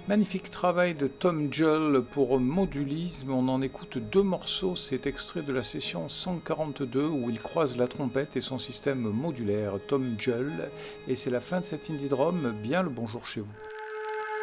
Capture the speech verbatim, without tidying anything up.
Magnifique travail de Tom Jull pour Modulisme, on en écoute deux morceaux, c'est extrait de la session cent quarante-deux où il croise la trompette et son système modulaire, Tom Jull, et c'est la fin de cet Indie Drum, bien le bonjour chez vous.